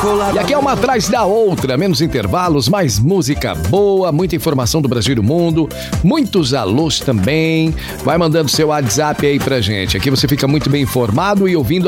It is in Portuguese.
E aqui é uma atrás da outra, menos intervalos, mais música boa, muita informação do Brasil e do mundo, muitos alôs também. Vai mandando seu WhatsApp aí pra gente. Aqui você fica muito bem informado e ouvindo